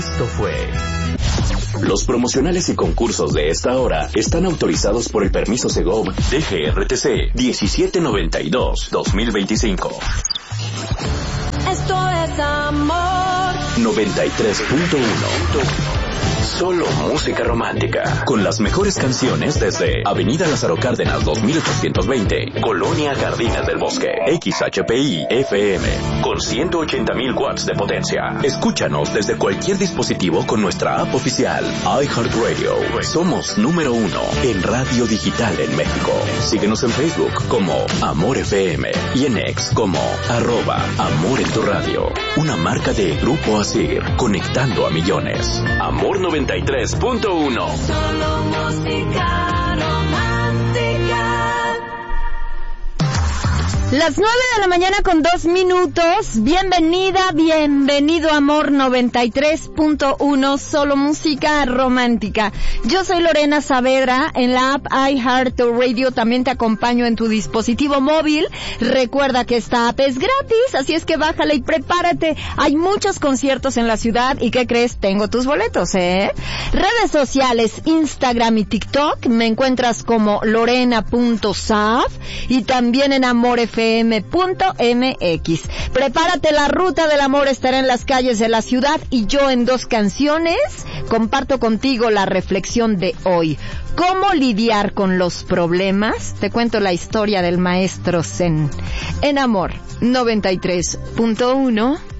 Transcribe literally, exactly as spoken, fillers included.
Esto fue... Los promocionales y concursos de esta hora están autorizados por el permiso Segov D G R T C diecisiete noventa y dos dos mil veinticinco. Esto es amor. noventa y tres punto uno. Solo música romántica. Con las mejores canciones desde Avenida Lázaro Cárdenas dos mil ochocientos veinte, Colonia Jardines del Bosque. X H P I F M con ciento ochenta mil watts de potencia. Escúchanos desde cualquier dispositivo con nuestra app oficial iHeartRadio. Somos número uno en radio digital en México. Síguenos en Facebook como Amor F M y en X como arroba Amor en tu radio. Una marca de Grupo Asir, conectando a millones. Amor noventa y tres punto uno. Solo música romántica. Las nueve de la mañana con dos minutos. Bienvenida, bienvenido a Amor noventa y tres punto uno, solo música romántica. Yo soy Lorena Saavedra. En la app iHeartRadio también te acompaño en tu dispositivo móvil. Recuerda que esta app es gratis, así es que bájala y prepárate. Hay muchos conciertos en la ciudad y ¿qué crees? Tengo tus boletos, ¿eh? Redes sociales, Instagram y TikTok, me encuentras como lorena punto saab y también en Amor F M punto M X. Prepárate, la ruta del amor estará en las calles de la ciudad y yo en dos canciones comparto contigo la reflexión de hoy. ¿Cómo lidiar con los problemas? Te cuento la historia del maestro Zen en Amor noventa y tres punto uno.